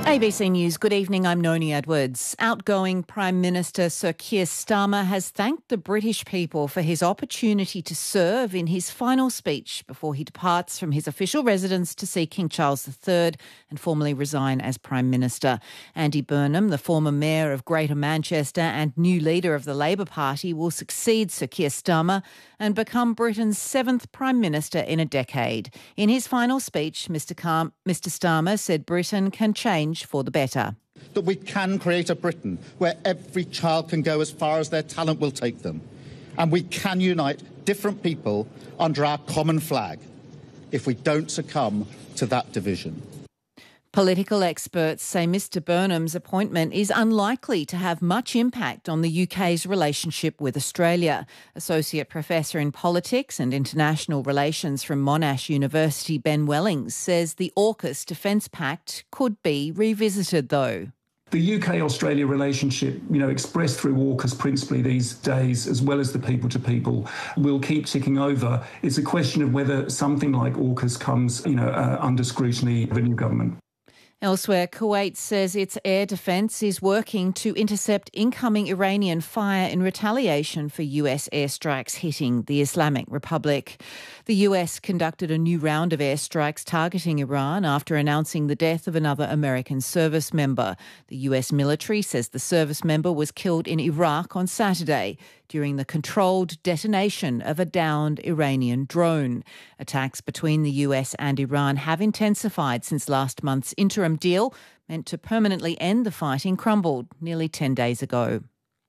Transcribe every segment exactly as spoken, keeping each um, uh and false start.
A B C News, good evening, I'm Noni Edwards. Outgoing Prime Minister Sir Keir Starmer has thanked the British people for his opportunity to serve in his final speech before he departs from his official residence to see King Charles the Third and formally resign as Prime Minister. Andy Burnham, the former Mayor of Greater Manchester and new leader of the Labor Party, will succeed Sir Keir Starmer and become Britain's seventh Prime Minister in a decade. In his final speech, Mr Car- Mr Starmer said Britain can change for the better. That we can create a Britain where every child can go as far as their talent will take them. And we can unite different people under our common flag if we don't succumb to that division. Political experts say Mr Burnham's appointment is unlikely to have much impact on the U K's relationship with Australia. Associate Professor in Politics and International Relations from Monash University, Ben Wellings, says the AUKUS Defence Pact could be revisited though. The U K-Australia relationship, you know, expressed through AUKUS principally these days, as well as the people-to-people, will keep ticking over. It's a question of whether something like AUKUS comes, you know, uh, under scrutiny of a new government. Elsewhere, Kuwait says its air defence is working to intercept incoming Iranian fire in retaliation for U S airstrikes hitting the Islamic Republic. The U S conducted a new round of airstrikes targeting Iran after announcing the death of another American service member. The U S military says the service member was killed in Iraq on Saturday during the controlled detonation of a downed Iranian drone. Attacks between the U S and Iran have intensified since last month's interim deal meant to permanently end the fighting crumbled nearly ten days ago.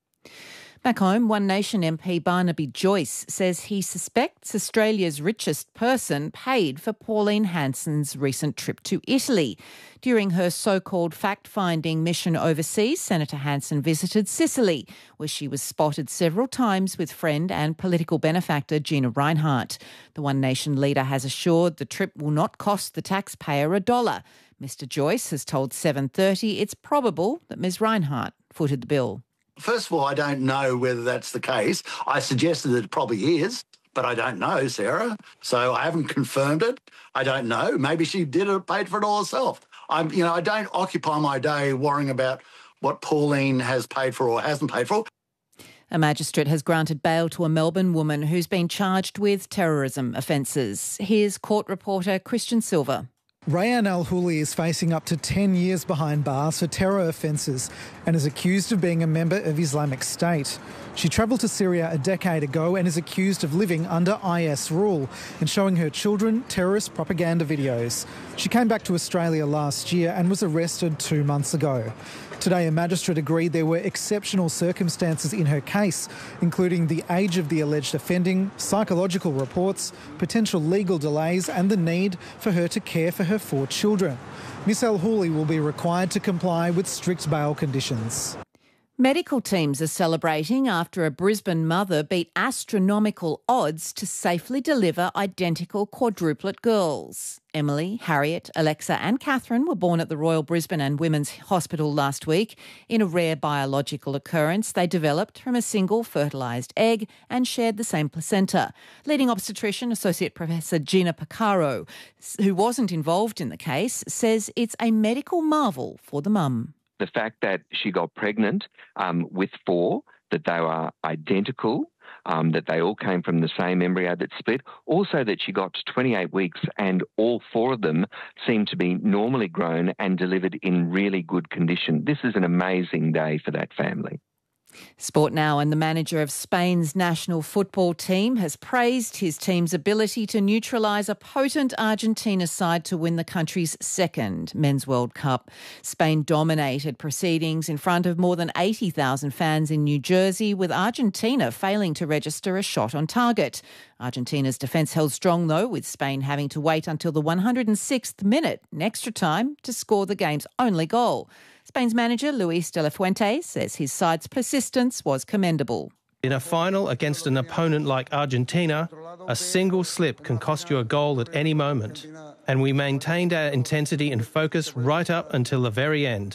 Back home, One Nation M P Barnaby Joyce says he suspects Australia's richest person paid for Pauline Hanson's recent trip to Italy. During her so-called fact-finding mission overseas, Senator Hanson visited Sicily, where she was spotted several times with friend and political benefactor Gina Rinehart. The One Nation leader has assured the trip will not cost the taxpayer a dollar. Mr Joyce has told seven thirty it's probable that Ms Rinehart footed the bill. First of all, I don't know whether that's the case. I suggested that it probably is, but I don't know, Sarah. So I haven't confirmed it. I don't know. Maybe she did it, paid for it all herself. I'm, you know, I don't occupy my day worrying about what Pauline has paid for or hasn't paid for. A magistrate has granted bail to a Melbourne woman who's been charged with terrorism offences. Here's court reporter Christian Silver. Rayan Al-Houli is facing up to ten years behind bars for terror offences and is accused of being a member of Islamic State. She travelled to Syria a decade ago and is accused of living under I S rule and showing her children terrorist propaganda videos. She came back to Australia last year and was arrested two months ago. Today, a magistrate agreed there were exceptional circumstances in her case, including the age of the alleged offending, psychological reports, potential legal delays and the need for her to care for her four children. Miss Al-Houli will be required to comply with strict bail conditions. Medical teams are celebrating after a Brisbane mother beat astronomical odds to safely deliver identical quadruplet girls. Emily, Harriet, Alexa and Catherine were born at the Royal Brisbane and Women's Hospital last week. In a rare biological occurrence, they developed from a single fertilised egg and shared the same placenta. Leading obstetrician Associate Professor Gina Picaro, who wasn't involved in the case, says it's a medical marvel for the mum. The fact that she got pregnant um, with four, that they were identical, um, that they all came from the same embryo that split, also that she got to twenty-eight weeks and all four of them seemed to be normally grown and delivered in really good condition. This is an amazing day for that family. Sport now, and the manager of Spain's national football team has praised his team's ability to neutralise a potent Argentina side to win the country's second Men's World Cup. Spain dominated proceedings in front of more than eighty thousand fans in New Jersey, with Argentina failing to register a shot on target. Argentina's defence held strong though, with Spain having to wait until the one hundred sixth minute in extra time to score the game's only goal. Spain's manager, Luis de la Fuente, says his side's persistence was commendable. In a final against an opponent like Argentina, a single slip can cost you a goal at any moment. And we maintained our intensity and focus right up until the very end.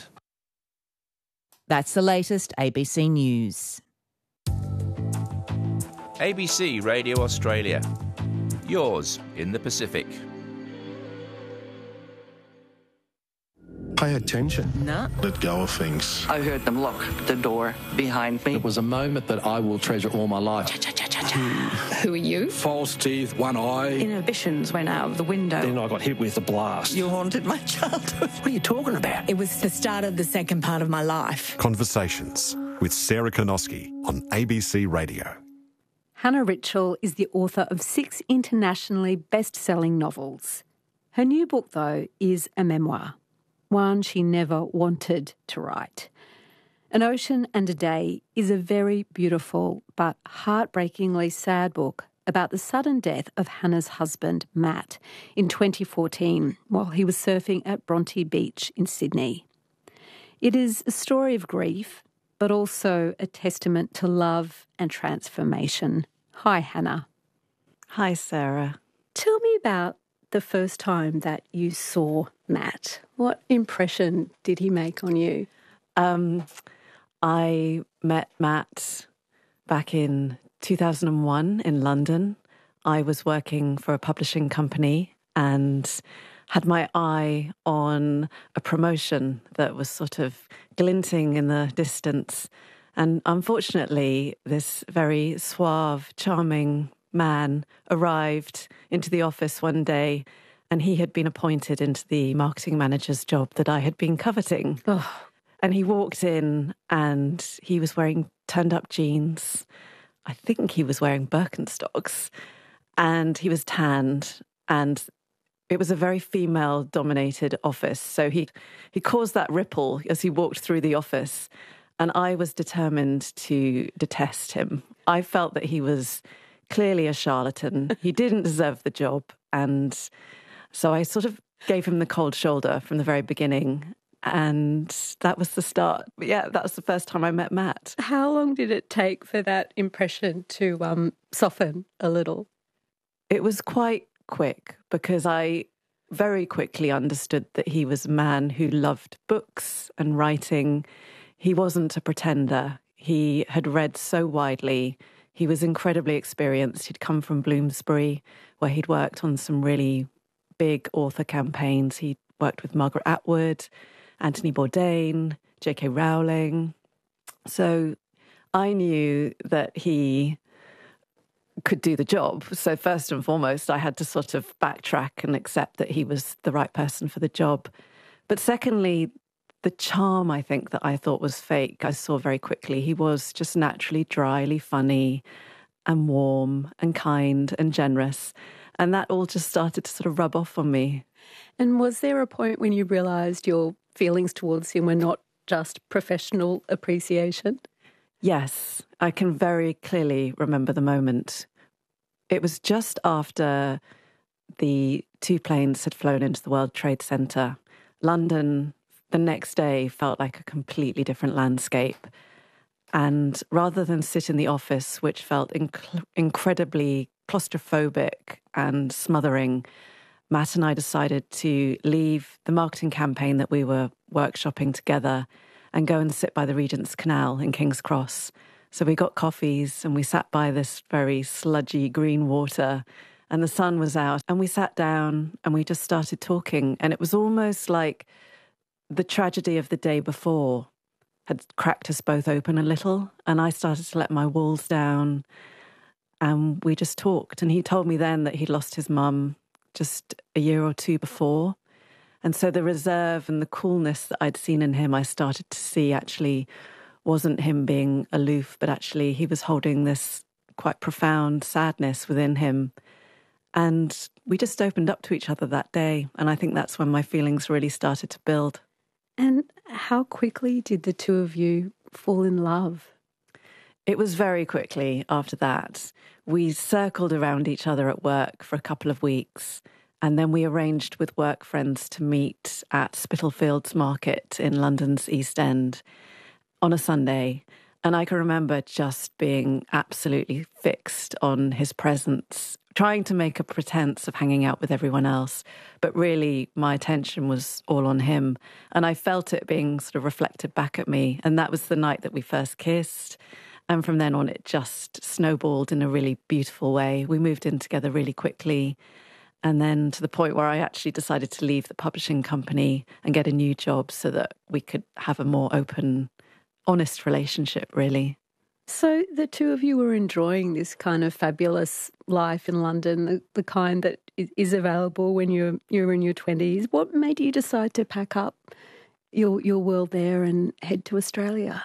That's the latest A B C News. A B C Radio Australia. Yours in the Pacific. pay attention. No. Let go of things. I heard them lock the door behind me. It was a moment that I will treasure all my life. Who are you? False teeth, one eye. Inhibitions went out of the window. Then I got hit with a blast. You haunted my childhood. What are you talking about? It was the start of the second part of my life. Conversations with Sarah Konoski on A B C Radio. Hannah Ritchell is the author of six internationally best-selling novels. Her new book, though, is a memoir, one she never wanted to write. An Ocean and a Day is a very beautiful but heartbreakingly sad book about the sudden death of Hannah's husband, Matt, in twenty fourteen while he was surfing at Bronte Beach in Sydney. It is a story of grief, but also a testament to love and transformation. Hi, Hannah. Hi, Sarah. Tell me about the first time that you saw Matt. What impression did he make on you? Um, I met Matt back in two thousand one in London. I was working for a publishing company and had my eye on a promotion that was sort of glinting in the distance. And unfortunately, this very suave, charming man arrived into the office one day, and he had been appointed into the marketing manager's job that I had been coveting. Oh. And he walked in and he was wearing turned-up jeans. I think he was wearing Birkenstocks. And he was tanned, and it was a very female-dominated office. So he, he caused that ripple as he walked through the office. And I was determined to detest him. I felt that he was clearly a charlatan. He didn't deserve the job. And so I sort of gave him the cold shoulder from the very beginning. And that was the start. But yeah, that was the first time I met Matt. How long did it take for that impression to um, soften a little? It was quite quick because I very quickly understood that he was a man who loved books and writing. He wasn't a pretender. He had read so widely. He was incredibly experienced. He'd come from Bloomsbury, where he'd worked on some really big author campaigns. He worked with Margaret Atwood, Anthony Bourdain, J K Rowling. So I knew that he could do the job. So first and foremost, I had to sort of backtrack and accept that he was the right person for the job. But secondly, the charm, I think, that I thought was fake, I saw very quickly. He was just naturally dryly funny and warm and kind and generous. And that all just started to sort of rub off on me. And was there a point when you realised your feelings towards him were not just professional appreciation? Yes, I can very clearly remember the moment. It was just after the two planes had flown into the World Trade Center. London, the next day, felt like a completely different landscape. And rather than sit in the office, which felt inc- incredibly claustrophobic and smothering, Matt and I decided to leave the marketing campaign that we were workshopping together and go and sit by the Regent's Canal in King's Cross. So we got coffees and we sat by this very sludgy green water, and the sun was out, and we sat down and we just started talking. And it was almost like the tragedy of the day before had cracked us both open a little, and I started to let my walls down, and we just talked. And he told me then that he'd lost his mum just a year or two before. And so the reserve and the coolness that I'd seen in him, I started to see actually wasn't him being aloof, but actually he was holding this quite profound sadness within him. And we just opened up to each other that day. And I think that's when my feelings really started to build. And how quickly did the two of you fall in love? It was very quickly after that. We circled around each other at work for a couple of weeks, and then we arranged with work friends to meet at Spitalfields Market in London's East End on a Sunday. And I can remember just being absolutely fixed on his presence, trying to make a pretense of hanging out with everyone else. But really, my attention was all on him. And I felt it being sort of reflected back at me. And that was the night that we first kissed. And from then on, it just snowballed in a really beautiful way. We moved in together really quickly. And then to the point where I actually decided to leave the publishing company and get a new job so that we could have a more open, honest relationship, really. So the two of you were enjoying this kind of fabulous life in London, the, the kind that is available when you're you're in your twenties. What made you decide to pack up your your world there and head to Australia?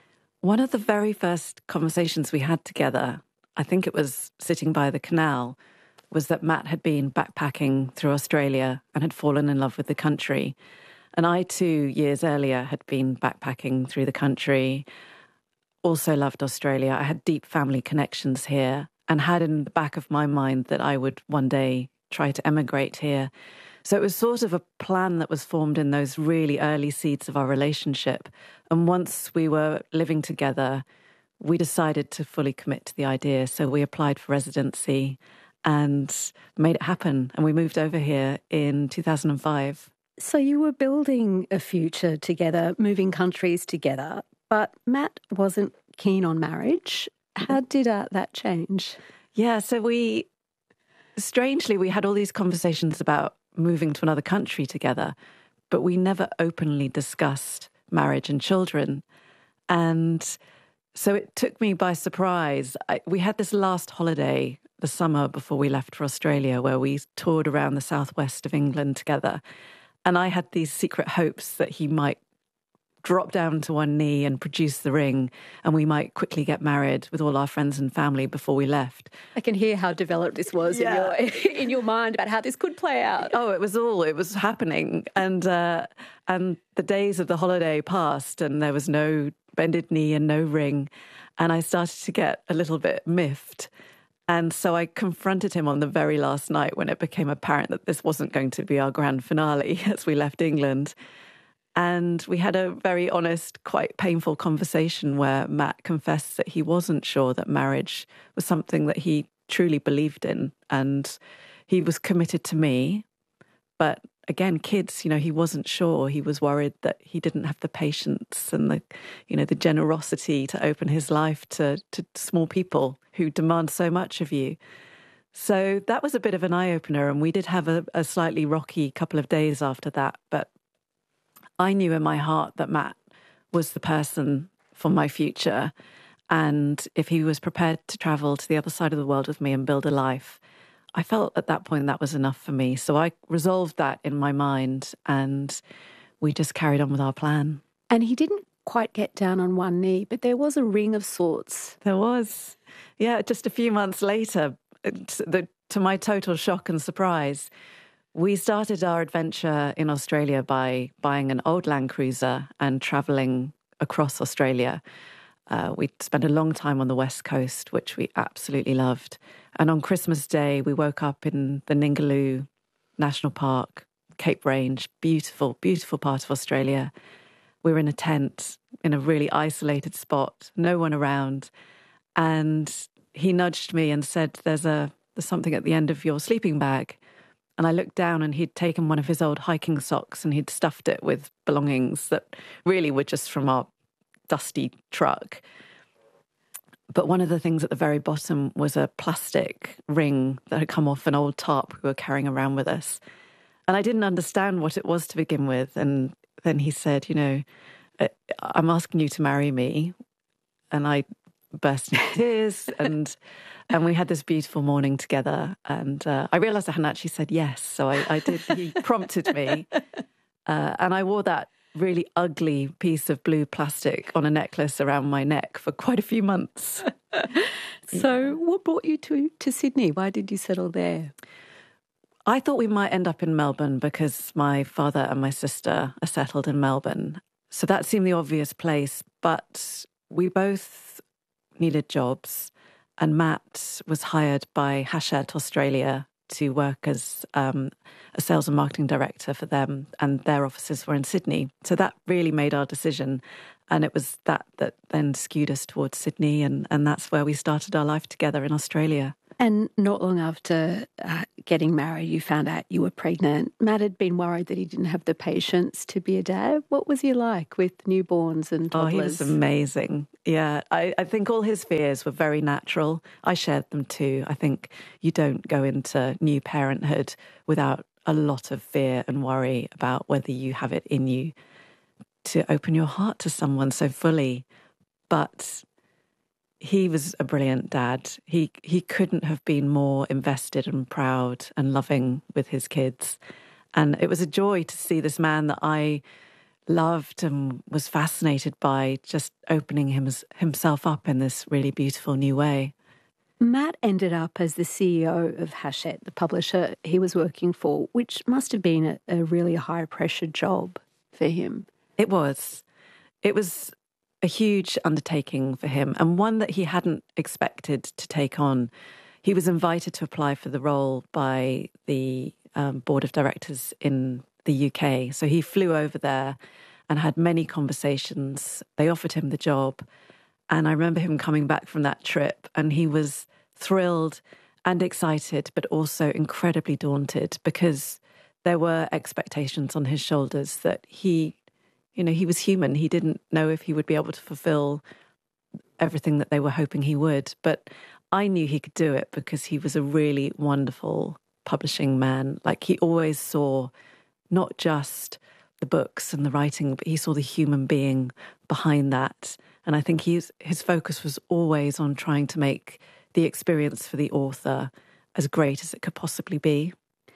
One of the very first conversations we had together, I think it was sitting by the canal, was that Matt had been backpacking through Australia and had fallen in love with the country. And I, two years earlier, had been backpacking through the country, also loved Australia. I had deep family connections here and had in the back of my mind that I would one day try to emigrate here. So it was sort of a plan that was formed in those really early seeds of our relationship. And once we were living together, we decided to fully commit to the idea. So we applied for residency and made it happen. And we moved over here in two thousand five. So you were building a future together, moving countries together, but Matt wasn't keen on marriage. How did uh, that change? Yeah, so we, strangely, we had all these conversations about moving to another country together, but we never openly discussed marriage and children. And so it took me by surprise. I, we had this last holiday, the summer before we left for Australia, where we toured around the southwest of England together. And I had these secret hopes that he might drop down to one knee and produce the ring, and we might quickly get married with all our friends and family before we left. I can hear how developed this was yeah. in your in your mind about how this could play out. Oh, it was all, it was happening. And, uh, and the days of the holiday passed and there was no bended knee and no ring. And I started to get a little bit miffed. And so I confronted him on the very last night when it became apparent that this wasn't going to be our grand finale as we left England. And we had a very honest, quite painful conversation where Matt confessed that he wasn't sure that marriage was something that he truly believed in. And he was committed to me. But again, kids, you know, he wasn't sure. He was worried that he didn't have the patience and the, you know, the generosity to open his life to, to small people who demand so much of you. So that was a bit of an eye-opener. And we did have a, a slightly rocky couple of days after that. But I knew in my heart that Matt was the person for my future. And if he was prepared to travel to the other side of the world with me and build a life, I felt at that point that was enough for me. So I resolved that in my mind and we just carried on with our plan. And he didn't quite get down on one knee, but there was a ring of sorts. There was. Yeah, just a few months later, to, to my total shock and surprise, we started our adventure in Australia by buying an old Land Cruiser and travelling across Australia. Uh, we spent a long time on the West Coast, which we absolutely loved. And on Christmas Day, we woke up in the Ningaloo National Park, Cape Range, beautiful, beautiful part of Australia. We were in a tent in a really isolated spot, no one around. And he nudged me and said, there's a there's something at the end of your sleeping bag. And I looked down and he'd taken one of his old hiking socks and he'd stuffed it with belongings that really were just from our dusty truck. But one of the things at the very bottom was a plastic ring that had come off an old tarp we were carrying around with us. And I didn't understand what it was to begin with. And then he said, you know, I'm asking you to marry me. And I burst into tears and and we had this beautiful morning together. And uh, I realised I hadn't actually said yes. So I, I did, he prompted me. Uh, and I wore that really ugly piece of blue plastic on a necklace around my neck for quite a few months. So what brought you to, to Sydney? Why did you settle there? I thought we might end up in Melbourne because my father and my sister are settled in Melbourne. So that seemed the obvious place. But we both needed jobs. And Matt was hired by Hachette Australia to work as um, a sales and marketing director for them, and their offices were in Sydney. So that really made our decision, and it was that that then skewed us towards Sydney, and, and that's where we started our life together in Australia. And not long after uh, getting married, you found out you were pregnant. Matt had been worried that he didn't have the patience to be a dad. What was he like with newborns and toddlers? Oh, he was amazing. Yeah, I, I think all his fears were very natural. I shared them too. I think you don't go into new parenthood without a lot of fear and worry about whether you have it in you to open your heart to someone so fully. But he was a brilliant dad. He he couldn't have been more invested and proud and loving with his kids. And it was a joy to see this man that I loved and was fascinated by just opening him, himself up in this really beautiful new way. Matt ended up as the C E O of Hachette, the publisher he was working for, which must have been a, a really high-pressure job for him. It was. It was a huge undertaking for him, and one that he hadn't expected to take on. He was invited to apply for the role by the um, board of directors in the U K. So he flew over there and had many conversations. They offered him the job. And I remember him coming back from that trip, and he was thrilled and excited, but also incredibly daunted because there were expectations on his shoulders that he You know, he was human. He didn't know if he would be able to fulfill everything that they were hoping he would. But I knew he could do it because he was a really wonderful publishing man. Like, he always saw not just the books and the writing, but he saw the human being behind that. And I think he's, his focus was always on trying to make the experience for the author as great as it could possibly be.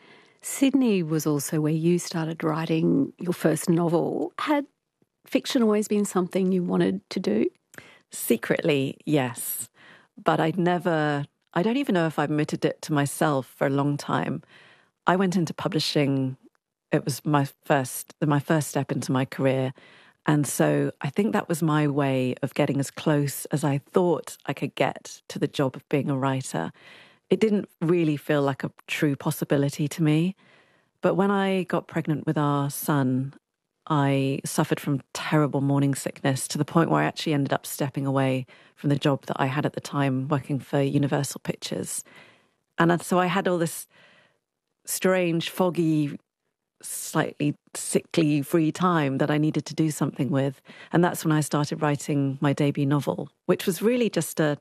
Sydney was also where you started writing your first novel. Had fiction always been something you wanted to do? Secretly, yes. But I'd never, I don't even know if I admitted it to myself for a long time. I went into publishing, it was my first, my first step into my career. And so I think that was my way of getting as close as I thought I could get to the job of being a writer. It didn't really feel like a true possibility to me. But when I got pregnant with our son, I suffered from terrible morning sickness to the point where I actually ended up stepping away from the job that I had at the time, working for Universal Pictures. And so I had all this strange, foggy, slightly sickly free time that I needed to do something with. And that's when I started writing my debut novel, which was really just a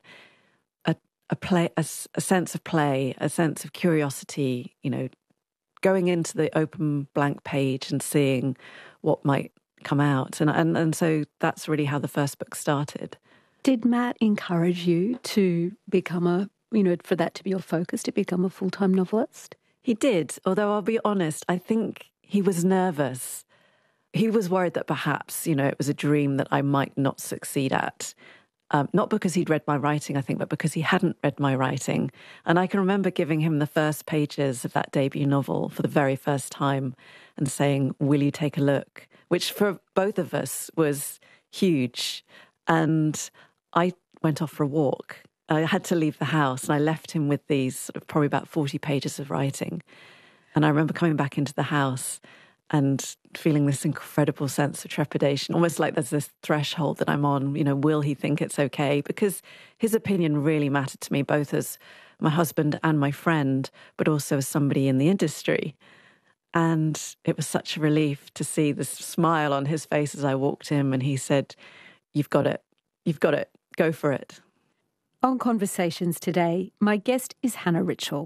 A play, a, a sense of play, a sense of curiosity, you know, going into the open blank page and seeing what might come out. And, and, and so that's really how the first book started. Did Matt encourage you to become a, you know, for that to be your focus, to become a full-time novelist? He did, although I'll be honest, I think he was nervous. He was worried that perhaps, you know, it was a dream that I might not succeed at. Um, not because he'd read my writing, I think, but because he hadn't read my writing. And I can remember giving him the first pages of that debut novel for the very first time and saying, will you take a look? Which for both of us was huge. And I went off for a walk. I had to leave the house and I left him with these sort of probably about forty pages of writing. And I remember coming back into the house and feeling this incredible sense of trepidation, almost like there's this threshold that I'm on, you know, will he think it's okay? Because his opinion really mattered to me, both as my husband and my friend, but also as somebody in the industry. And it was such a relief to see this smile on his face as I walked in and he said, you've got it, you've got it, go for it. On Conversations today, my guest is Hannah Ritchell.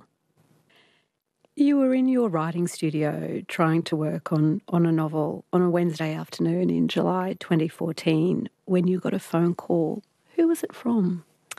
You were in your writing studio trying to work on, on a novel on a Wednesday afternoon in July twenty fourteen when you got a phone call. Who was it from?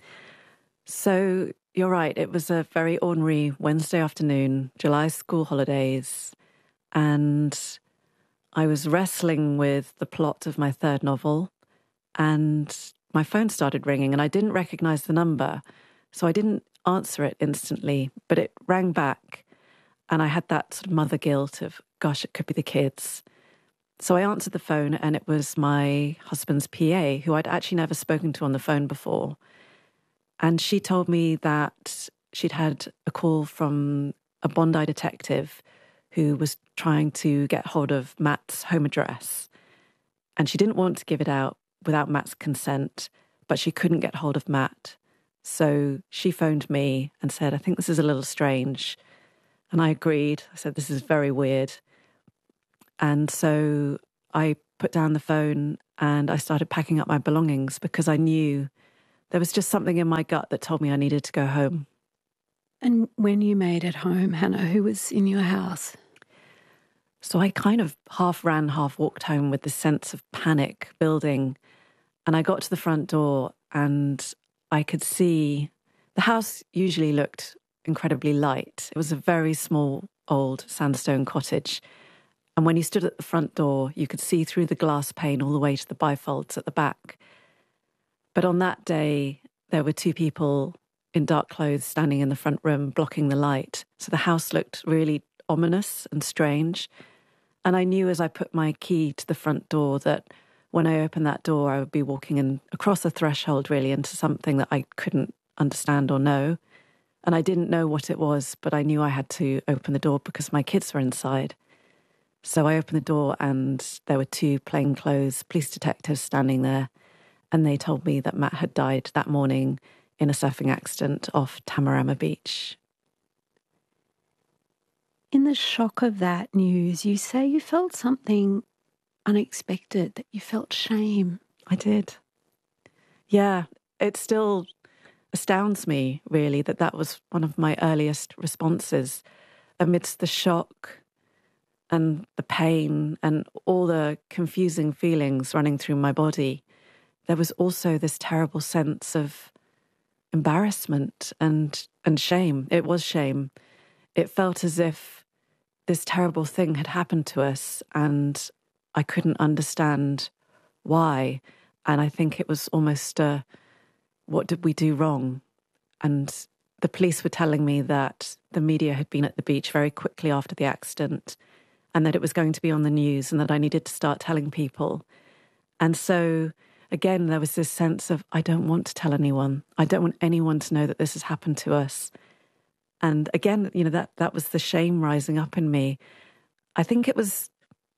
So you're right. It was a very ordinary Wednesday afternoon, July school holidays, and I was wrestling with the plot of my third novel, and my phone started ringing and I didn't recognise the number, so I didn't answer it instantly, but it rang back. And I had that sort of mother guilt of, gosh, it could be the kids. So I answered the phone and it was my husband's P A, who I'd actually never spoken to on the phone before. And she told me that she'd had a call from a Bondi detective who was trying to get hold of Matt's home address. And she didn't want to give it out without Matt's consent, but she couldn't get hold of Matt. So she phoned me and said, I think this is a little strange. And I agreed. I said, this is very weird. And so I put down the phone and I started packing up my belongings because I knew there was just something in my gut that told me I needed to go home. And when you made it home, Hannah, who was in your house? So I kind of half ran, half walked home with this sense of panic building. And I got to the front door and I could see the house usually looked incredibly light. It was a very small, old sandstone cottage. And when you stood at the front door, you could see through the glass pane all the way to the bifolds at the back. But on that day, there were two people in dark clothes standing in the front room, blocking the light. So the house looked really ominous and strange. And I knew as I put my key to the front door that when I opened that door, I would be walking in across a threshold really into something that I couldn't understand or know. And I didn't know what it was, but I knew I had to open the door because my kids were inside. So I opened the door and there were two plainclothes police detectives standing there. And they told me that Matt had died that morning in a surfing accident off Tamarama Beach. In the shock of that news, you say you felt something unexpected, that you felt shame. I did. Yeah, it still astounds me, really, that that was one of my earliest responses amidst the shock and the pain and all the confusing feelings running through my body. There was also this terrible sense of embarrassment and and shame. It was shame. It felt as if this terrible thing had happened to us and I couldn't understand why. And I think it was almost a, what did we do wrong? And the police were telling me that the media had been at the beach very quickly after the accident and that it was going to be on the news and that I needed to start telling people. And so, again, there was this sense of, I don't want to tell anyone. I don't want anyone to know that this has happened to us. And again, you know, that, that was the shame rising up in me. I think it was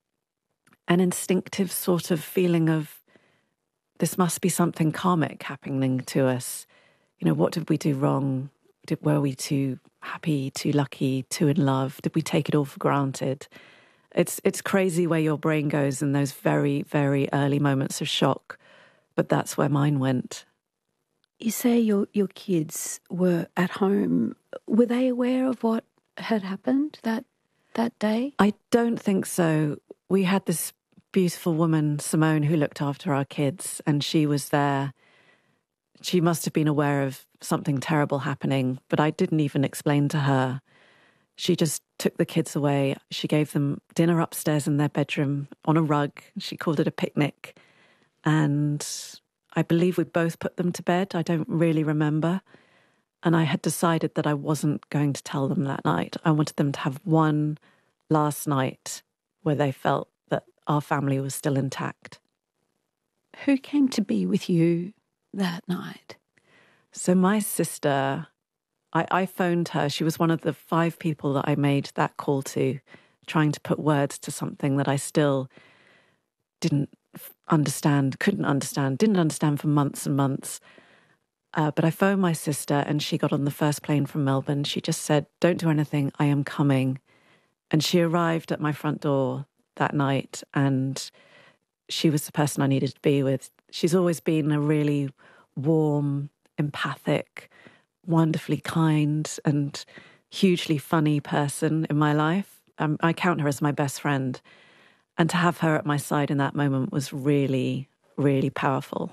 an instinctive sort of feeling of, this must be something karmic happening to us. You know, what did we do wrong? Did, were we too happy, too lucky, too in love? Did we take it all for granted? It's it's crazy where your brain goes in those very, very early moments of shock. But that's where mine went. You say your, your kids were at home. Were they aware of what had happened that that day? I don't think so. We had this beautiful woman, Simone, who looked after our kids, and she was there. She must have been aware of something terrible happening, but I didn't even explain to her. She just took the kids away. She gave them dinner upstairs in their bedroom on a rug. She called it a picnic. And I believe we both put them to bed. I don't really remember. And I had decided that I wasn't going to tell them that night. I wanted them to have one last night where they felt that our family was still intact. Who came to be with you that night? So my sister, I, I phoned her. She was one of the five people that I made that call to, trying to put words to something that I still didn't understand, couldn't understand, didn't understand for months and months. Uh, but I phoned my sister and she got on the first plane from Melbourne. She just said, don't do anything, I am coming. And she arrived at my front door that night and she was the person I needed to be with. She's always been a really warm, empathic, wonderfully kind and hugely funny person in my life. Um, I count her as my best friend. And to have her at my side in that moment was really, really powerful.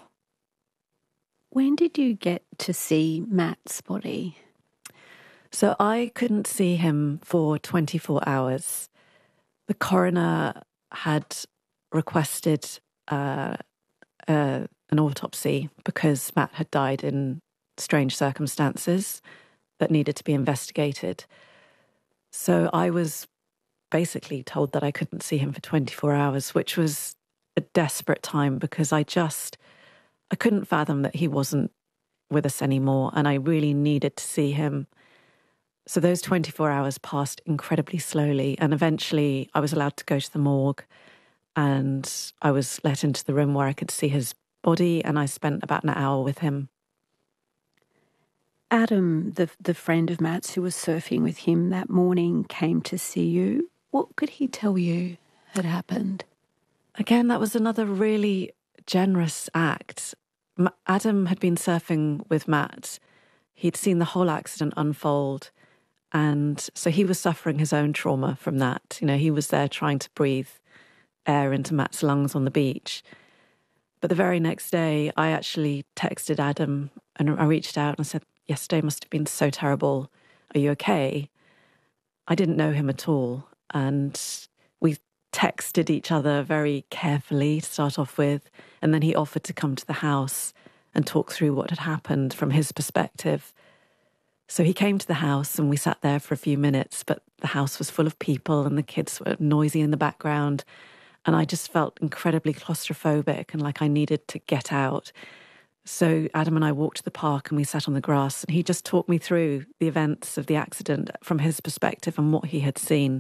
When did you get to see Matt's body? So I couldn't see him for twenty-four hours. The coroner had requested uh, uh, an autopsy because Matt had died in strange circumstances that needed to be investigated. So I was basically told that I couldn't see him for twenty-four hours, which was a desperate time because I just, I couldn't fathom that he wasn't with us anymore and I really needed to see him. So those twenty-four hours passed incredibly slowly and eventually I was allowed to go to the morgue and I was let into the room where I could see his body and I spent about an hour with him. Adam, the the friend of Matt's who was surfing with him that morning, came to see you. What could he tell you had happened? Again, that was another really generous act. Adam had been surfing with Matt. He'd seen the whole accident unfold. And so he was suffering his own trauma from that. You know, he was there trying to breathe air into Matt's lungs on the beach. But the very next day, I actually texted Adam and I reached out and I said, yesterday must have been so terrible. Are you okay? I didn't know him at all. And we texted each other very carefully to start off with. And then he offered to come to the house and talk through what had happened from his perspective. So he came to the house and we sat there for a few minutes, but the house was full of people and the kids were noisy in the background. And I just felt incredibly claustrophobic and like I needed to get out. So Adam and I walked to the park and we sat on the grass and he just talked me through the events of the accident from his perspective and what he had seen.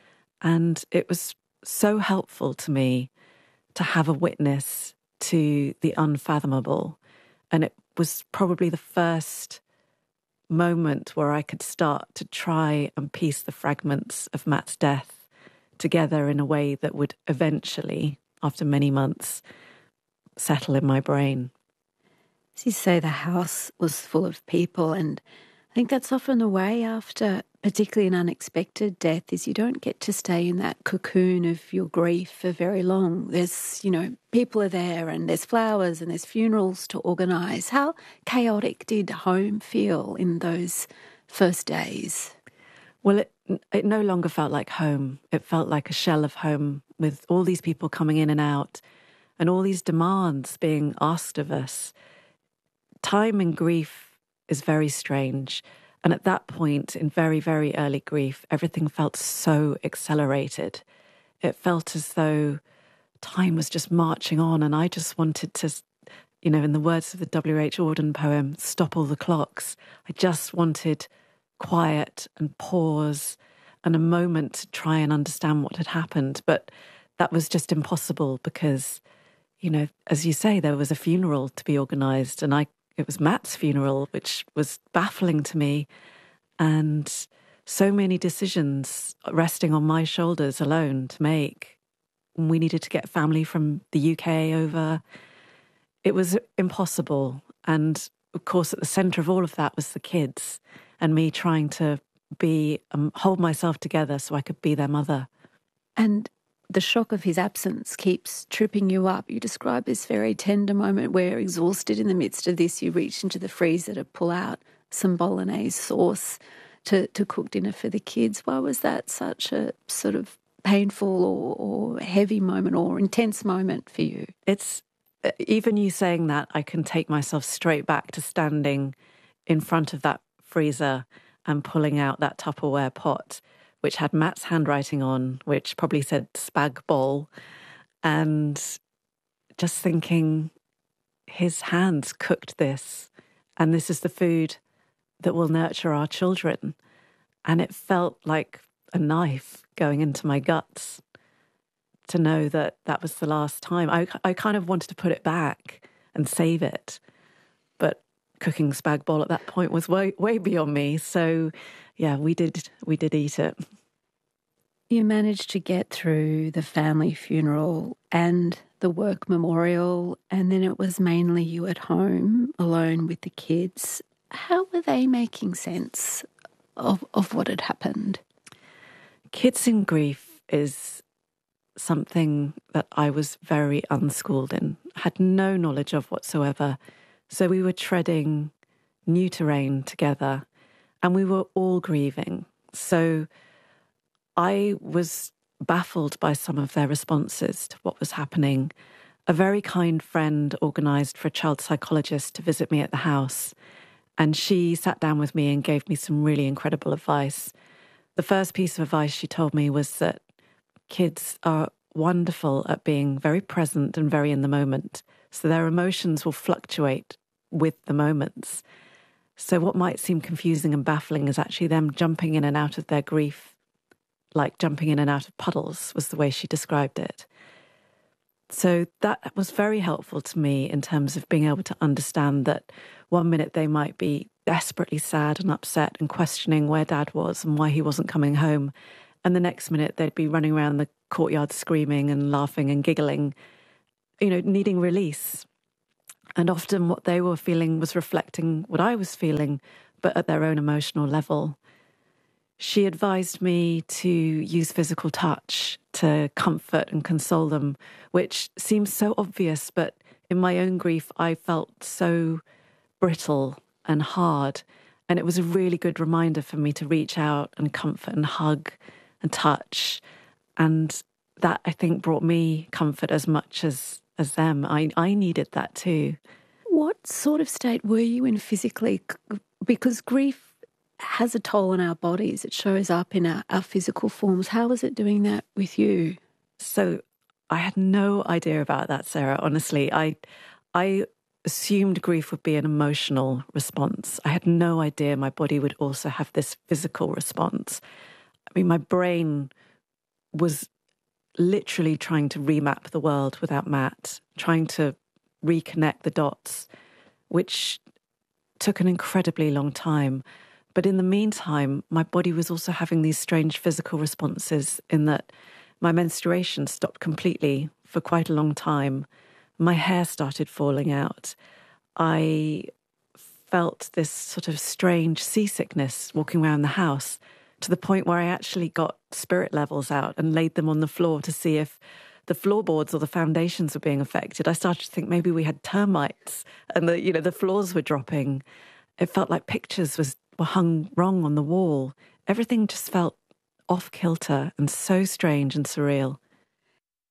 And it was so helpful to me to have a witness to the unfathomable. And it was probably the first moment where I could start to try and piece the fragments of Matt's death together in a way that would eventually, after many months, settle in my brain. As you say, the house was full of people, and I think that's often the way after particularly an unexpected death is you don't get to stay in that cocoon of your grief for very long. There's, you know, people are there and there's flowers and there's funerals to organise. How chaotic did home feel in those first days? Well, it, it no longer felt like home. It felt like a shell of home with all these people coming in and out and all these demands being asked of us. Time in grief is very strange. And at that point, in very, very early grief, everything felt so accelerated. It felt as though time was just marching on and I just wanted to, you know, in the words of the W H Auden poem, stop all the clocks. I just wanted quiet and pause and a moment to try and understand what had happened. But that was just impossible because, you know, as you say, there was a funeral to be organised and I it was Matt's funeral, which was baffling to me. And so many decisions resting on my shoulders alone to make. We needed to get family from the U K over. It was impossible. And of course, at the centre of all of that was the kids and me trying to be, um, hold myself together so I could be their mother. And the shock of his absence keeps tripping you up. You describe this very tender moment where, exhausted in the midst of this, you reach into the freezer to pull out some bolognese sauce to, to cook dinner for the kids. Why was that such a sort of painful or, or heavy moment or intense moment for you? It's, even you saying that, I can take myself straight back to standing in front of that freezer and pulling out that Tupperware pot, which had Matt's handwriting on, which probably said spag bol, and just thinking, his hands cooked this, and this is the food that will nurture our children. And it felt like a knife going into my guts to know that that was the last time. I, I kind of wanted to put it back and save it, but cooking spag bol at that point was way, way beyond me. So yeah, we did we did eat it. You managed to get through the family funeral and the work memorial, and then it was mainly you at home alone with the kids. How were they making sense of, of what had happened? Kids in grief is something that I was very unschooled in, had no knowledge of whatsoever. So we were treading new terrain together and we were all grieving. So I was baffled by some of their responses to what was happening. A very kind friend organised for a child psychologist to visit me at the house, and she sat down with me and gave me some really incredible advice. The first piece of advice she told me was that kids are wonderful at being very present and very in the moment, so their emotions will fluctuate with the moments. So what might seem confusing and baffling is actually them jumping in and out of their grief, like jumping in and out of puddles, was the way she described it. So that was very helpful to me in terms of being able to understand that one minute they might be desperately sad and upset and questioning where Dad was and why he wasn't coming home. And the next minute they'd be running around the courtyard screaming and laughing and giggling, you know, needing release. And often what they were feeling was reflecting what I was feeling, but at their own emotional level. She advised me to use physical touch to comfort and console them, which seems so obvious, but in my own grief, I felt so brittle and hard. And it was a really good reminder for me to reach out and comfort and hug and touch. And that, I think, brought me comfort as much as, as them. I, I needed that too. What sort of state were you in physically? Because grief has a toll on our bodies. It shows up in our, our physical forms. How was it doing that with you? So I had no idea about that, Sarah, honestly. I I assumed grief would be an emotional response. I had no idea my body would also have this physical response. I mean, my brain was literally trying to remap the world without Matt, trying to reconnect the dots, which took an incredibly long time. But in the meantime, my body was also having these strange physical responses in that my menstruation stopped completely for quite a long time. My hair started falling out. I felt this sort of strange seasickness walking around the house, to the point where I actually got spirit levels out and laid them on the floor to see if the floorboards or the foundations were being affected. I started to think maybe we had termites and the, you know, the floors were dropping. It felt like pictures was were hung wrong on the wall. Everything just felt off kilter and so strange and surreal.